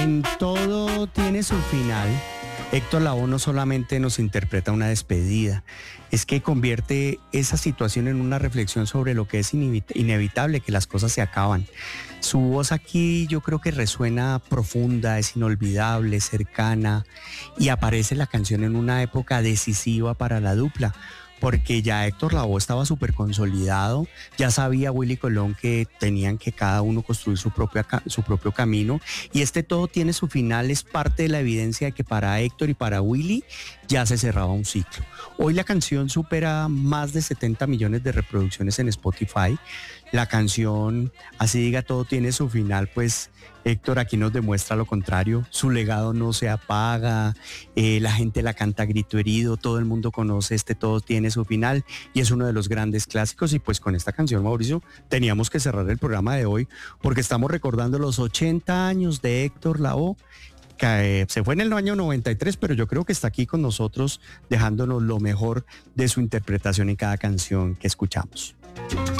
En todo tiene su final. Héctor Lavoe no solamente nos interpreta una despedida, es que convierte esa situación en una reflexión sobre lo que es inevitable, que las cosas se acaban. Su voz aquí yo creo que resuena profunda, es inolvidable, cercana, y aparece la canción en una época decisiva para la dupla, porque ya Héctor Lavoe estaba súper consolidado, ya sabía Willy Colón que tenían que cada uno construir su propio camino, y este todo tiene su final, es parte de la evidencia de que para Héctor y para Willy ya se cerraba un ciclo. Hoy la canción supera más de 70 millones de reproducciones en Spotify. La canción, así diga, todo tiene su final, pues Héctor aquí nos demuestra lo contrario, su legado no se apaga, la gente la canta a grito herido, todo el mundo conoce todo tiene su final y es uno de los grandes clásicos. Y pues con esta canción, Mauricio, teníamos que cerrar el programa de hoy porque estamos recordando los 80 años de Héctor Lavoe, que se fue en el año 93, pero yo creo que está aquí con nosotros dejándonos lo mejor de su interpretación en cada canción que escuchamos.